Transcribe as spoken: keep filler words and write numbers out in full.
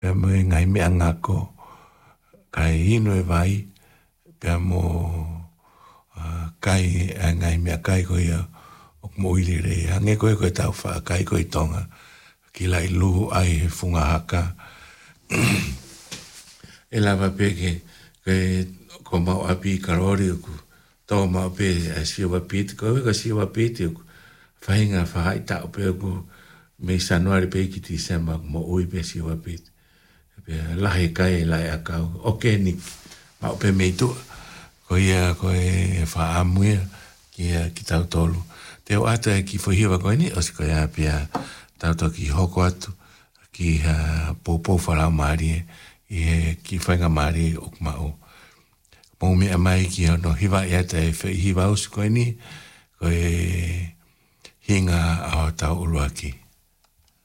Pea mo e ngai mea ngako, kai hino e vai, pea mo uh, kai e ngai mea kai koe a ok mo ili re, hange koe koe tau wha, kai koe tonga, ki lai luhu ai he funga haka. E lava peke, koe ko mau api karori uku, tō mau pe a siwa piti, koe weka siwa piti uku, whahinga whahai tau pe uku, me sanuari pe ki ti sema mo ui pe siwa piti. Lahe kai lai akau, oke ni, mau pe meitu, ko ia ko e whaamuia ki, ki tau tolu. Te o ata e ki whahiwa koe ni, osi ko ia pia tau to ki hoko atu, ki uh, popo whalau maari e, i he ki whainga maari e ok mao. Mou mea mai ki hono hiwa i ata e whi hiwa usi koe ni, ko e hinga ao tau uruaki.